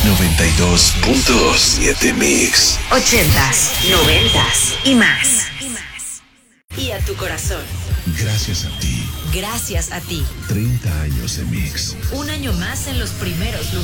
92.7 Mix. 80s, 90s y más. Y a tu corazón. Gracias a ti. Gracias a ti. 30 años de Mix. Un año más en los primeros lugares.